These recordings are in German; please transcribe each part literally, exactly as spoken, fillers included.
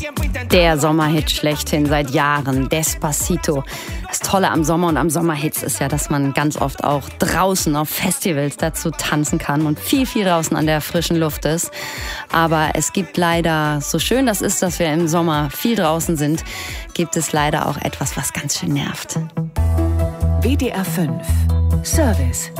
Der Sommerhit schlechthin seit Jahren, Despacito. Das Tolle am Sommer und am Sommerhits ist ja, dass man ganz oft auch draußen auf Festivals dazu tanzen kann und viel, viel draußen an der frischen Luft ist. Aber es gibt leider, so schön das ist, dass wir im Sommer viel draußen sind, gibt es leider auch etwas, was ganz schön nervt. W D R fünf Service.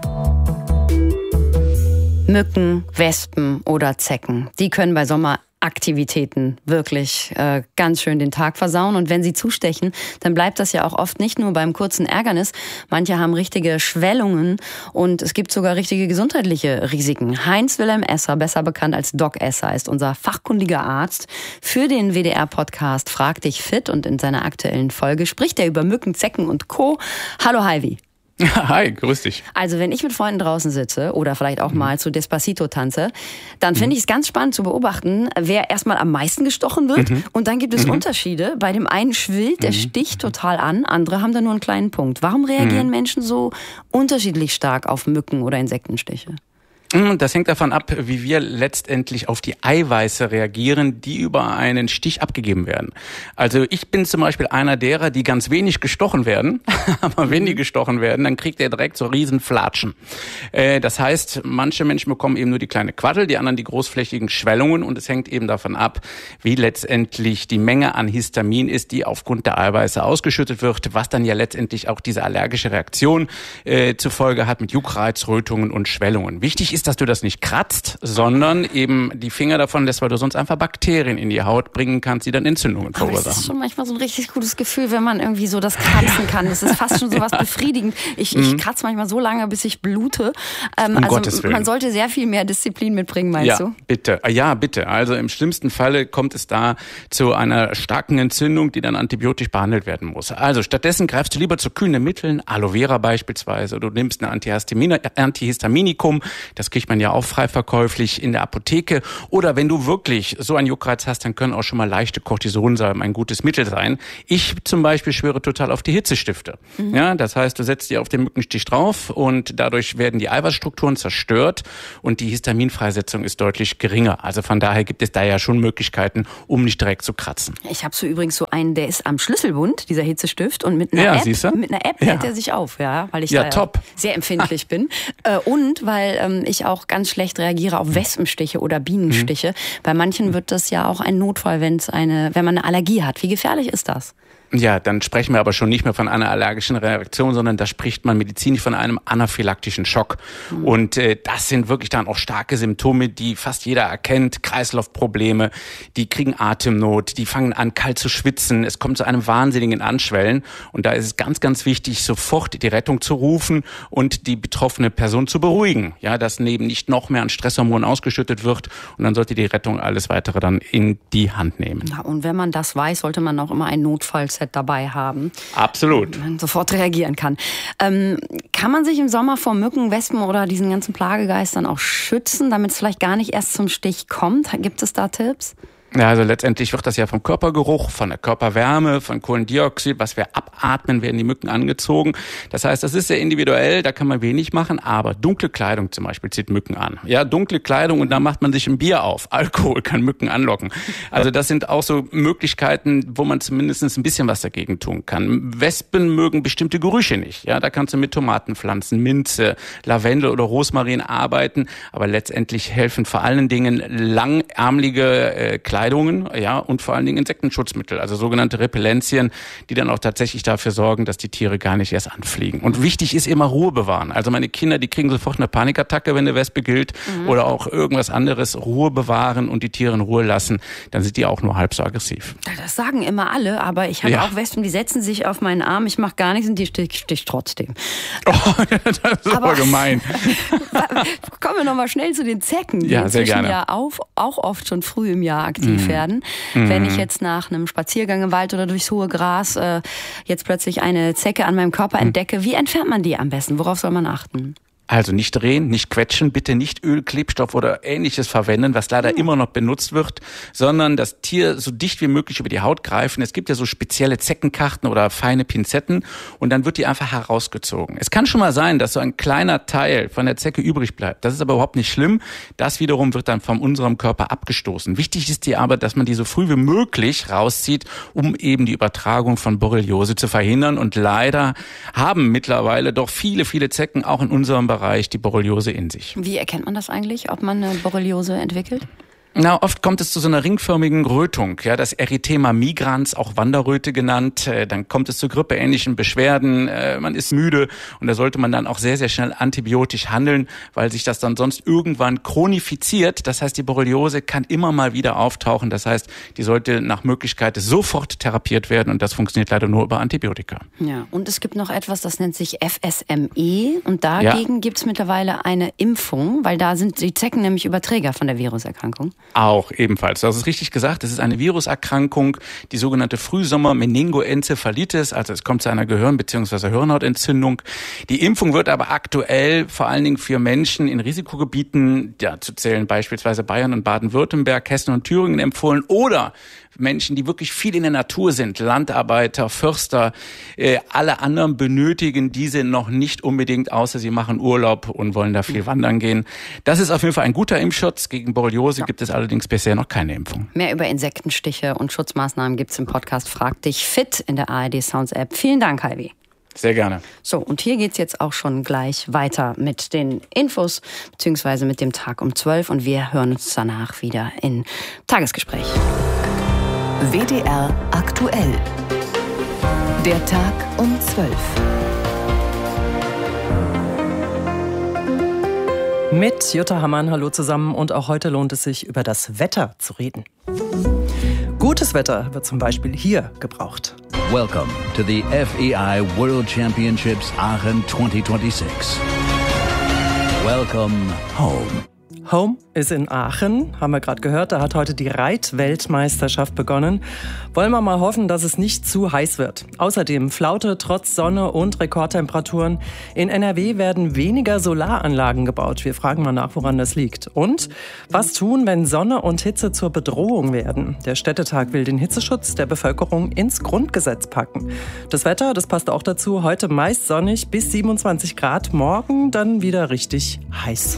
Mücken, Wespen oder Zecken, die können bei Sommeraktivitäten wirklich äh, ganz schön den Tag versauen. Und wenn sie zustechen, dann bleibt das ja auch oft nicht nur beim kurzen Ärgernis. Manche haben richtige Schwellungen und es gibt sogar richtige gesundheitliche Risiken. Heinz-Wilhelm Esser, besser bekannt als Doc Esser, ist unser fachkundiger Arzt für den W D R-Podcast Frag dich fit. Und in seiner aktuellen Folge spricht er über Mücken, Zecken und Co. Hallo Heivi. Hi, grüß dich. Also wenn ich mit Freunden draußen sitze oder vielleicht auch mal zu Despacito tanze, dann finde ich es ganz spannend zu beobachten, wer erstmal am meisten gestochen wird. Mhm. Und dann gibt es mhm. Unterschiede. Bei dem einen schwillt der mhm. Stich total an, andere haben da nur einen kleinen Punkt. Warum reagieren mhm. Menschen so unterschiedlich stark auf Mücken- oder Insektenstiche? Das hängt davon ab, wie wir letztendlich auf die Eiweiße reagieren, die über einen Stich abgegeben werden. Also ich bin zum Beispiel einer derer, die ganz wenig gestochen werden. Aber wenn die gestochen werden, dann kriegt er direkt so riesen Flatschen. Das heißt, manche Menschen bekommen eben nur die kleine Quaddel, die anderen die großflächigen Schwellungen. Und es hängt eben davon ab, wie letztendlich die Menge an Histamin ist, die aufgrund der Eiweiße ausgeschüttet wird, was dann ja letztendlich auch diese allergische Reaktion äh, zur Folge hat mit Juckreiz, Rötungen und Schwellungen. Wichtig ist, dass du das nicht kratzt, sondern eben die Finger davon lässt, weil du sonst einfach Bakterien in die Haut bringen kannst, die dann Entzündungen verursachen. Aber es ist schon manchmal so ein richtig gutes Gefühl, wenn man irgendwie so das kratzen kann. Das ist fast schon so was befriedigend. Ich, ich kratze manchmal so lange, bis ich blute. Ähm, um also Gottes Willen. Man sollte sehr viel mehr Disziplin mitbringen, meinst ja, du? Bitte. Ja, bitte. Also im schlimmsten Falle kommt es da zu einer starken Entzündung, die dann antibiotisch behandelt werden muss. Also stattdessen greifst du lieber zu kühlen Mitteln, Aloe Vera beispielsweise, oder du nimmst ein Antihistaminikum, das kriegt man ja auch frei verkäuflich in der Apotheke. Oder wenn du wirklich so einen Juckreiz hast, dann können auch schon mal leichte Cortisonsalben ein gutes Mittel sein. Ich zum Beispiel schwöre total auf die Hitzestifte. Mhm. Ja, das heißt, du setzt die auf den Mückenstich drauf und dadurch werden die Eiweißstrukturen zerstört und die Histaminfreisetzung ist deutlich geringer. Also von daher gibt es da ja schon Möglichkeiten, um nicht direkt zu kratzen. Ich habe so übrigens so einen, der ist am Schlüsselbund, dieser Hitzestift, und mit einer ja, App, mit einer App ja. hält er sich auf, ja, weil ich ja, da top. sehr empfindlich bin. Äh, und weil ähm, ich auch ganz schlecht reagiere auf Wespenstiche oder Bienenstiche. Mhm. Bei manchen wird das ja auch ein Notfall, wenn's eine, wenn man eine Allergie hat. Wie gefährlich ist das? Ja, dann sprechen wir aber schon nicht mehr von einer allergischen Reaktion, sondern da spricht man medizinisch von einem anaphylaktischen Schock. Mhm. Und äh, das sind wirklich dann auch starke Symptome, die fast jeder erkennt. Kreislaufprobleme, die kriegen Atemnot, die fangen an kalt zu schwitzen. Es kommt zu einem wahnsinnigen Anschwellen. Und da ist es ganz, ganz wichtig, sofort die Rettung zu rufen und die betroffene Person zu beruhigen. Ja, dass neben nicht noch mehr an Stresshormonen ausgeschüttet wird. Und dann sollte die Rettung alles weitere dann in die Hand nehmen. Ja, und wenn man das weiß, sollte man auch immer einen Notfallset dabei haben. Absolut. Man sofort reagieren kann. Ähm, kann man sich im Sommer vor Mücken, Wespen oder diesen ganzen Plagegeistern auch schützen, damit es vielleicht gar nicht erst zum Stich kommt? Gibt es da Tipps? Ja, also letztendlich wird das ja vom Körpergeruch, von der Körperwärme, von Kohlendioxid, was wir abatmen, werden die Mücken angezogen. Das heißt, das ist sehr individuell, da kann man wenig machen, aber dunkle Kleidung zum Beispiel zieht Mücken an. Ja, dunkle Kleidung und da macht man sich ein Bier auf. Alkohol kann Mücken anlocken. Also das sind auch so Möglichkeiten, wo man zumindest ein bisschen was dagegen tun kann. Wespen mögen bestimmte Gerüche nicht. Ja, da kannst du mit Tomatenpflanzen, Minze, Lavendel oder Rosmarin arbeiten, aber letztendlich helfen vor allen Dingen langärmelige äh, Kleidung, ja, und vor allen Dingen Insektenschutzmittel, also sogenannte Repellenzien, die dann auch tatsächlich dafür sorgen, dass die Tiere gar nicht erst anfliegen. Und wichtig ist immer Ruhe bewahren. Also meine Kinder, die kriegen sofort eine Panikattacke, wenn eine Wespe gilt, mhm. oder auch irgendwas anderes. Ruhe bewahren und die Tiere in Ruhe lassen, dann sind die auch nur halb so aggressiv. Das sagen immer alle, aber ich habe ja. auch Wespen, die setzen sich auf meinen Arm, ich mache gar nichts und die stich, stich trotzdem. Oh, das ist aber gemein. Kommen wir nochmal schnell zu den Zecken, die ja, sehr inzwischen gerne. ja auch, auch oft schon früh im Jahr aktiv mhm. werden. Mhm. Wenn ich jetzt nach einem Spaziergang im Wald oder durchs hohe Gras äh, jetzt plötzlich eine Zecke an meinem Körper entdecke, wie entfernt man die am besten? Worauf soll man achten? Also nicht drehen, nicht quetschen, bitte nicht Öl, Klebstoff oder Ähnliches verwenden, was leider ja. immer noch benutzt wird, sondern das Tier so dicht wie möglich über die Haut greifen. Es gibt ja so spezielle Zeckenkarten oder feine Pinzetten und dann wird die einfach herausgezogen. Es kann schon mal sein, dass so ein kleiner Teil von der Zecke übrig bleibt. Das ist aber überhaupt nicht schlimm. Das wiederum wird dann von unserem Körper abgestoßen. Wichtig ist dir aber, dass man die so früh wie möglich rauszieht, um eben die Übertragung von Borreliose zu verhindern. Und leider haben mittlerweile doch viele, viele Zecken auch in unserem Bereich die Borreliose in sich. Wie erkennt man das eigentlich, ob man eine Borreliose entwickelt? Na, oft kommt es zu so einer ringförmigen Rötung, ja, das Erythema migrans, auch Wanderröte genannt. Dann kommt es zu grippeähnlichen Beschwerden, man ist müde und da sollte man dann auch sehr, sehr schnell antibiotisch handeln, weil sich das dann sonst irgendwann chronifiziert. Das heißt, die Borreliose kann immer mal wieder auftauchen. Das heißt, die sollte nach Möglichkeit sofort therapiert werden und das funktioniert leider nur über Antibiotika. Ja, und es gibt noch etwas, das nennt sich F S M E und dagegen ja. gibt es mittlerweile eine Impfung, weil da sind die Zecken nämlich Überträger von der Viruserkrankung. Auch ebenfalls. Das ist richtig gesagt. Es ist eine Viruserkrankung, die sogenannte Frühsommer-Meningoenzephalitis. Also es kommt zu einer Gehirn- bzw. Hirnhautentzündung. Die Impfung wird aber aktuell vor allen Dingen für Menschen in Risikogebieten, ja, zu zählen beispielsweise Bayern und Baden-Württemberg, Hessen und Thüringen empfohlen oder Menschen, die wirklich viel in der Natur sind, Landarbeiter, Förster, äh, alle anderen benötigen diese noch nicht unbedingt, außer sie machen Urlaub und wollen da viel wandern gehen. Das ist auf jeden Fall ein guter Impfschutz. Gegen Borreliose ja. gibt es allerdings bisher noch keine Impfung. Mehr über Insektenstiche und Schutzmaßnahmen gibt's im Podcast Frag dich fit in der A R D Sounds App. Vielen Dank, Halvi. Sehr gerne. So, und hier geht's jetzt auch schon gleich weiter mit den Infos, beziehungsweise mit dem Tag um zwölf und wir hören uns danach wieder in Tagesgespräch. W D R aktuell. Der Tag um zwölf. Mit Jutta Hammann, hallo zusammen. Und auch heute lohnt es sich, über das Wetter zu reden. Gutes Wetter wird zum Beispiel hier gebraucht. Welcome to the F E I World Championships Aachen twenty twenty-six. Welcome home. Home ist in Aachen, haben wir gerade gehört. Da hat heute die Reit-Weltmeisterschaft begonnen. Wollen wir mal hoffen, dass es nicht zu heiß wird. Außerdem Flaute trotz Sonne und Rekordtemperaturen. In N R W werden weniger Solaranlagen gebaut. Wir fragen mal nach, woran das liegt. Und was tun, wenn Sonne und Hitze zur Bedrohung werden? Der Städtetag will den Hitzeschutz der Bevölkerung ins Grundgesetz packen. Das Wetter, das passt auch dazu. Heute meist sonnig bis siebenundzwanzig Grad. Morgen dann wieder richtig heiß.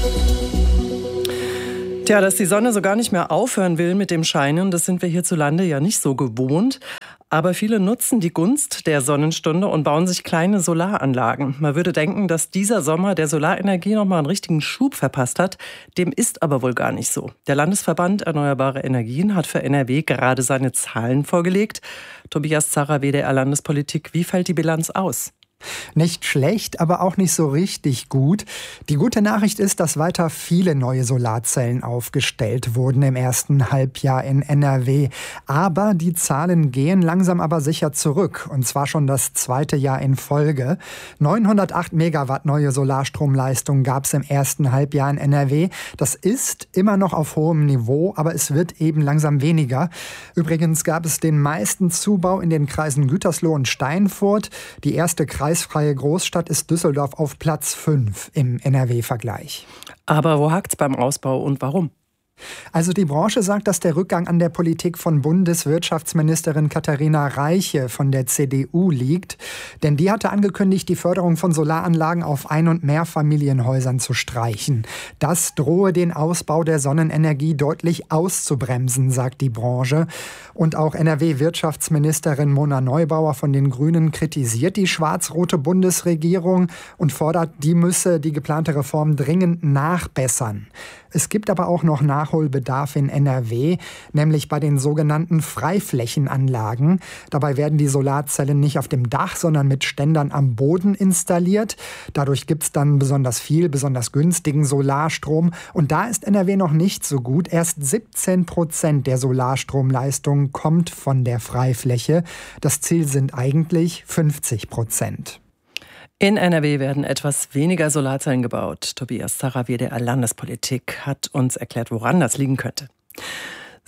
Tja, dass die Sonne so gar nicht mehr aufhören will mit dem Scheinen, das sind wir hierzulande ja nicht so gewohnt. Aber viele nutzen die Gunst der Sonnenstunde und bauen sich kleine Solaranlagen. Man würde denken, dass dieser Sommer der Solarenergie nochmal einen richtigen Schub verpasst hat. Dem ist aber wohl gar nicht so. Der Landesverband Erneuerbare Energien hat für N R W gerade seine Zahlen vorgelegt. Tobias Zarrer, W D R Landespolitik, wie fällt die Bilanz aus? Nicht schlecht, aber auch nicht so richtig gut. Die gute Nachricht ist, dass weiter viele neue Solarzellen aufgestellt wurden im ersten Halbjahr in N R W. Aber die Zahlen gehen langsam aber sicher zurück. Und zwar schon das zweite Jahr in Folge. neunhundertacht Megawatt neue Solarstromleistung gab es im ersten Halbjahr in N R W. Das ist immer noch auf hohem Niveau, aber es wird eben langsam weniger. Übrigens gab es den meisten Zubau in den Kreisen Gütersloh und Steinfurt. Die erste Kreis Kreisfreie Großstadt ist Düsseldorf auf Platz fünf im N R W-Vergleich. Aber wo hakt's beim Ausbau und warum? Also die Branche sagt, dass der Rückgang an der Politik von Bundeswirtschaftsministerin Katharina Reiche von der C D U liegt. Denn die hatte angekündigt, die Förderung von Solaranlagen auf Ein- und Mehrfamilienhäusern zu streichen. Das drohe den Ausbau der Sonnenenergie deutlich auszubremsen, sagt die Branche. Und auch N R W-Wirtschaftsministerin Mona Neubauer von den Grünen kritisiert die schwarz-rote Bundesregierung und fordert, die müsse die geplante Reform dringend nachbessern. Es gibt aber auch noch Nachholbedarf in N R W, nämlich bei den sogenannten Freiflächenanlagen. Dabei werden die Solarzellen nicht auf dem Dach, sondern mit Ständern am Boden installiert. Dadurch gibt es dann besonders viel, besonders günstigen Solarstrom. Und da ist N R W noch nicht so gut. Erst siebzehn Prozent der Solarstromleistung kommt von der Freifläche. Das Ziel sind eigentlich fünfzig Prozent. In N R W werden etwas weniger Solarzellen gebaut. Tobias Zarrer, W D R Landespolitik, hat uns erklärt, woran das liegen könnte.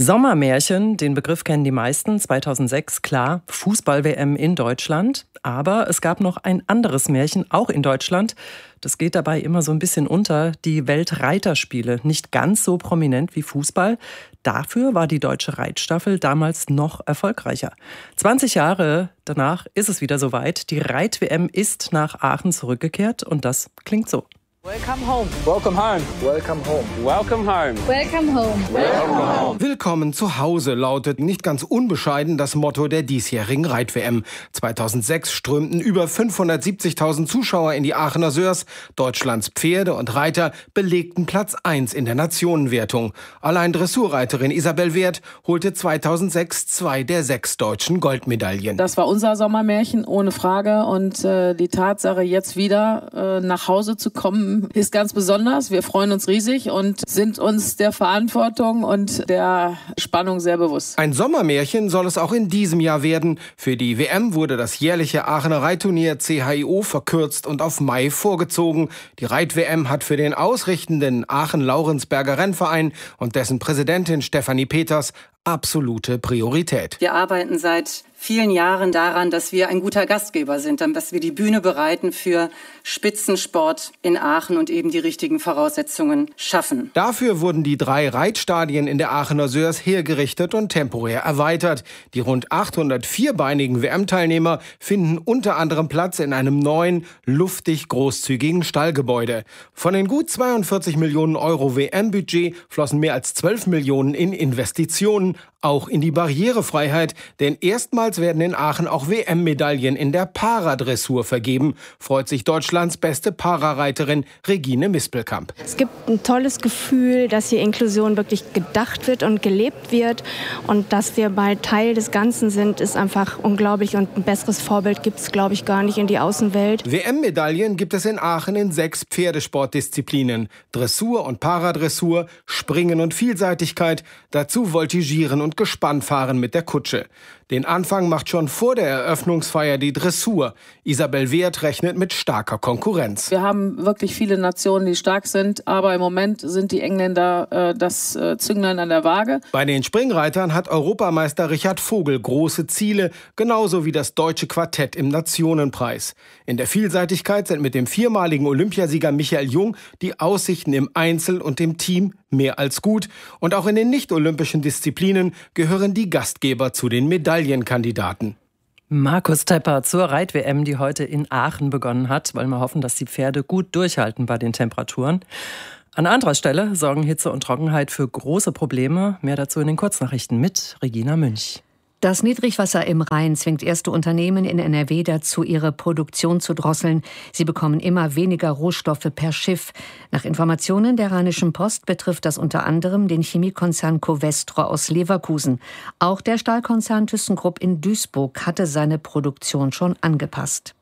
Sommermärchen, den Begriff kennen die meisten. zweitausendsechs, klar, Fußball-W M in Deutschland. Aber es gab noch ein anderes Märchen, auch in Deutschland. Das geht dabei immer so ein bisschen unter. Die Weltreiterspiele, nicht ganz so prominent wie Fußball. Dafür war die deutsche Reitstaffel damals noch erfolgreicher. zwanzig Jahre danach ist es wieder soweit. Die Reit-W M ist nach Aachen zurückgekehrt und das klingt so. Welcome home. Welcome home. Welcome home. Welcome home. Welcome home. Welcome home. Willkommen zu Hause lautet nicht ganz unbescheiden das Motto der diesjährigen Reit-W M. zweitausendsechs strömten über fünfhundertsiebzigtausend Zuschauer in die Aachener Sörs. Deutschlands Pferde und Reiter belegten Platz eins in der Nationenwertung. Allein Dressurreiterin Isabel Wert holte zweitausendsechs zwei der sechs deutschen Goldmedaillen. Das war unser Sommermärchen, ohne Frage. Und äh, die Tatsache, jetzt wieder äh, nach Hause zu kommen, ist ganz besonders. Wir freuen uns riesig und sind uns der Verantwortung und der Spannung sehr bewusst. Ein Sommermärchen soll es auch in diesem Jahr werden. Für die W M wurde das jährliche Aachener Reitturnier C H I O verkürzt und auf Mai vorgezogen. Die Reit-W M hat für den ausrichtenden Aachen-Laurensberger Rennverein und dessen Präsidentin Stefanie Peters absolute Priorität. Wir arbeiten seit vielen Jahren daran, dass wir ein guter Gastgeber sind, dass wir die Bühne bereiten für Spitzensport in Aachen und eben die richtigen Voraussetzungen schaffen. Dafür wurden die drei Reitstadien in der Aachener Sörs hergerichtet und temporär erweitert. Die rund achthundert vierbeinigen W M-Teilnehmer finden unter anderem Platz in einem neuen, luftig großzügigen Stallgebäude. Von den gut zweiundvierzig Millionen Euro W M-Budget flossen mehr als zwölf Millionen in Investitionen, auch in die Barrierefreiheit, denn erstmals werden in Aachen auch W M-Medaillen in der Paradressur vergeben, freut sich Deutschlands beste Parareiterin Regine Mispelkamp. Es gibt ein tolles Gefühl, dass hier Inklusion wirklich gedacht wird und gelebt wird und dass wir bald Teil des Ganzen sind, ist einfach unglaublich und ein besseres Vorbild gibt es, glaube ich, gar nicht in die Außenwelt. W M-Medaillen gibt es in Aachen in sechs Pferdesportdisziplinen, Dressur und Paradressur, Springen und Vielseitigkeit, dazu Voltigieren und Gespannfahren mit der Kutsche. Den Anfang macht schon vor der Eröffnungsfeier die Dressur. Isabel Wert rechnet mit starker Konkurrenz. Wir haben wirklich viele Nationen, die stark sind, aber im Moment sind die Engländer äh, das äh, Zünglein an der Waage. Bei den Springreitern hat Europameister Richard Vogel große Ziele, genauso wie das deutsche Quartett im Nationenpreis. In der Vielseitigkeit sind mit dem viermaligen Olympiasieger Michael Jung die Aussichten im Einzel und im Team mehr als gut. Und auch in den nicht-olympischen Disziplinen gehören die Gastgeber zu den Medaillenkandidaten. Markus Tepper zur Reit-W M, die heute in Aachen begonnen hat. Wollen wir hoffen, dass die Pferde gut durchhalten bei den Temperaturen. An anderer Stelle sorgen Hitze und Trockenheit für große Probleme. Mehr dazu in den Kurznachrichten mit Regina Münch. Das Niedrigwasser im Rhein zwingt erste Unternehmen in N R W dazu, ihre Produktion zu drosseln. Sie bekommen immer weniger Rohstoffe per Schiff. Nach Informationen der Rheinischen Post betrifft das unter anderem den Chemiekonzern Covestro aus Leverkusen. Auch der Stahlkonzern ThyssenKrupp in Duisburg hatte seine Produktion schon angepasst.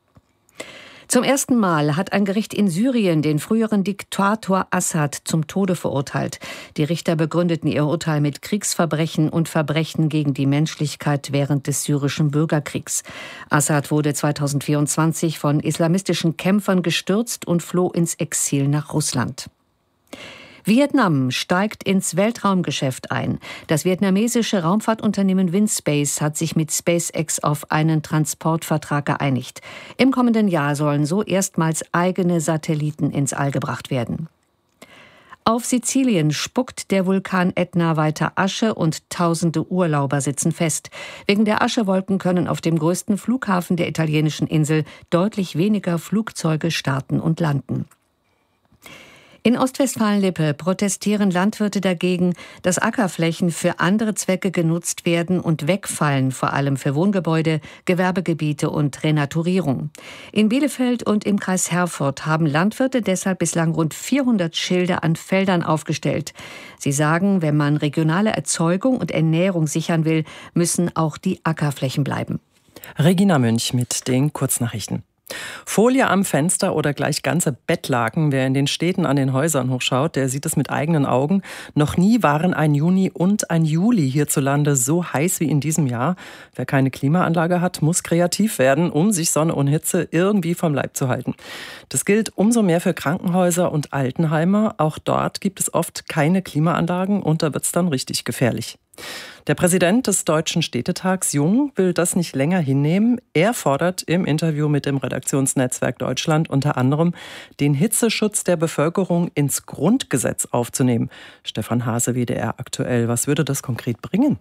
Zum ersten Mal hat ein Gericht in Syrien den früheren Diktator Assad zum Tode verurteilt. Die Richter begründeten ihr Urteil mit Kriegsverbrechen und Verbrechen gegen die Menschlichkeit während des syrischen Bürgerkriegs. Assad wurde zweitausendvierundzwanzig von islamistischen Kämpfern gestürzt und floh ins Exil nach Russland. Vietnam steigt ins Weltraumgeschäft ein. Das vietnamesische Raumfahrtunternehmen Winspace hat sich mit SpaceX auf einen Transportvertrag geeinigt. Im kommenden Jahr sollen so erstmals eigene Satelliten ins All gebracht werden. Auf Sizilien spuckt der Vulkan Ätna weiter Asche und tausende Urlauber sitzen fest. Wegen der Aschewolken können auf dem größten Flughafen der italienischen Insel deutlich weniger Flugzeuge starten und landen. In Ostwestfalen-Lippe protestieren Landwirte dagegen, dass Ackerflächen für andere Zwecke genutzt werden und wegfallen, vor allem für Wohngebäude, Gewerbegebiete und Renaturierung. In Bielefeld und im Kreis Herford haben Landwirte deshalb bislang rund vierhundert Schilder an Feldern aufgestellt. Sie sagen, wenn man regionale Erzeugung und Ernährung sichern will, müssen auch die Ackerflächen bleiben. Regina Münch mit den Kurznachrichten. Folie am Fenster oder gleich ganze Bettlaken. Wer in den Städten an den Häusern hochschaut, der sieht es mit eigenen Augen. Noch nie waren ein Juni und ein Juli hierzulande so heiß wie in diesem Jahr. Wer keine Klimaanlage hat, muss kreativ werden, um sich Sonne und Hitze irgendwie vom Leib zu halten. Das gilt umso mehr für Krankenhäuser und Altenheime. Auch dort gibt es oft keine Klimaanlagen und da wird es dann richtig gefährlich. Der Präsident des Deutschen Städtetags, Jung, will das nicht länger hinnehmen. Er fordert im Interview mit dem Redaktionsnetzwerk Deutschland unter anderem, den Hitzeschutz der Bevölkerung ins Grundgesetz aufzunehmen. Stefan Hase, W D R aktuell. Was würde das konkret bringen?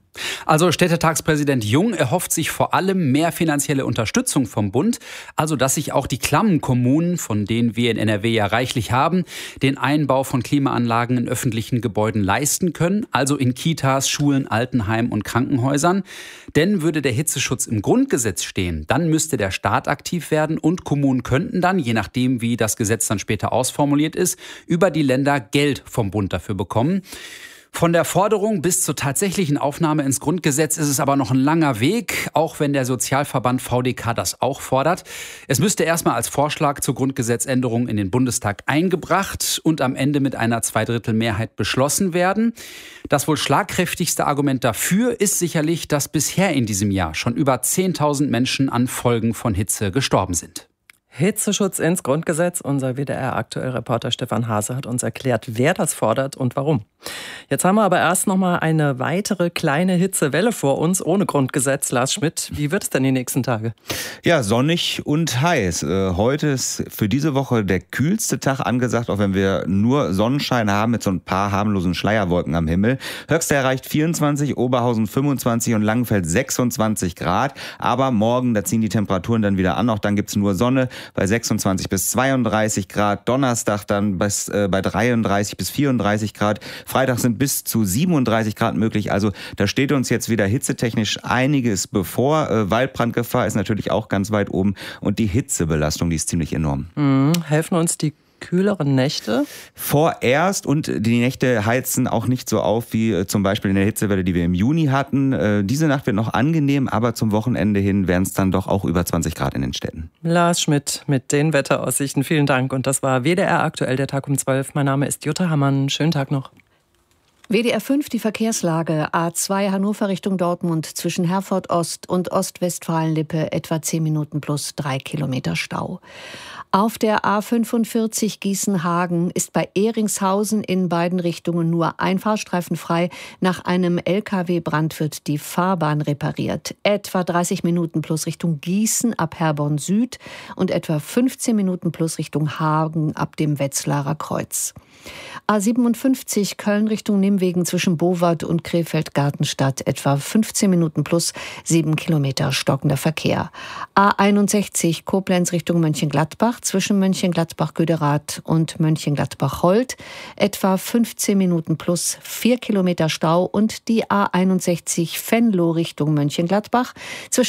Also Städtetagspräsident Jung erhofft sich vor allem mehr finanzielle Unterstützung vom Bund, also dass sich auch die klammen Kommunen, von denen wir in N R W ja reichlich haben, den Einbau von Klimaanlagen in öffentlichen Gebäuden leisten können, also in Kitas, Schulen, Altenheimen und Krankenhäusern. Denn würde der Hitzeschutz im Grundgesetz stehen, dann müsste der Staat aktiv werden und Kommunen könnten dann, je nachdem wie das Gesetz dann später ausformuliert ist, über die Länder Geld vom Bund dafür bekommen. Von der Forderung bis zur tatsächlichen Aufnahme ins Grundgesetz ist es aber noch ein langer Weg, auch wenn der Sozialverband V D K das auch fordert. Es müsste erstmal als Vorschlag zur Grundgesetzänderung in den Bundestag eingebracht und am Ende mit einer Zweidrittelmehrheit beschlossen werden. Das wohl schlagkräftigste Argument dafür ist sicherlich, dass bisher in diesem Jahr schon über zehntausend Menschen an Folgen von Hitze gestorben sind. Hitzeschutz ins Grundgesetz. Unser W D R-Aktuell-Reporter Stefan Hase hat uns erklärt, wer das fordert und warum. Jetzt haben wir aber erst noch mal eine weitere kleine Hitzewelle vor uns, ohne Grundgesetz. Lars Schmidt, wie wird es denn die nächsten Tage? Ja, sonnig und heiß. Heute ist für diese Woche der kühlste Tag angesagt, auch wenn wir nur Sonnenschein haben mit so ein paar harmlosen Schleierwolken am Himmel. Höchster erreicht vierundzwanzig, Oberhausen fünfundzwanzig und Langenfeld sechsundzwanzig Grad. Aber morgen, da ziehen die Temperaturen dann wieder an. Auch dann gibt's nur Sonne bei sechsundzwanzig bis zweiunddreißig Grad. Donnerstag dann bis, äh, bei dreiunddreißig bis vierunddreißig Grad. Freitag sind bis zu siebenunddreißig Grad möglich. Also da steht uns jetzt wieder hitzetechnisch einiges bevor. Äh, Waldbrandgefahr ist natürlich auch ganz weit oben. Und die Hitzebelastung, die ist ziemlich enorm. Mhm. Helfen uns die kühleren Nächte? Vorerst, und die Nächte heizen auch nicht so auf wie äh, zum Beispiel in der Hitzewelle, die wir im Juni hatten. Äh, diese Nacht wird noch angenehm, aber zum Wochenende hin werden es dann doch auch über zwanzig Grad in den Städten. Lars Schmidt mit den Wetteraussichten. Vielen Dank. Und das war W D R aktuell, der Tag um zwölf. Mein Name ist Jutta Hammann. Schönen Tag noch. W D R fünf, die Verkehrslage. A zwei Hannover Richtung Dortmund zwischen Herford Ost und Ostwestfalen-Lippe etwa zehn Minuten plus drei Kilometer Stau. Auf der A fünfundvierzig Gießen-Hagen ist bei Ehringshausen in beiden Richtungen nur ein Fahrstreifen frei. Nach einem L K W-Brand wird die Fahrbahn repariert. Etwa dreißig Minuten plus Richtung Gießen ab Herborn Süd und etwa fünfzehn Minuten plus Richtung Hagen ab dem Wetzlarer Kreuz. A siebenundfünfzig Köln Richtung Nimwegen zwischen Bowart und Krefeld-Gartenstadt etwa fünfzehn Minuten plus sieben Kilometer stockender Verkehr. A einundsechzig Koblenz Richtung Mönchengladbach zwischen Mönchengladbach-Göderath und Mönchengladbach-Holt etwa fünfzehn Minuten plus vier Kilometer Stau und die A einundsechzig Venlo Richtung Mönchengladbach zwischen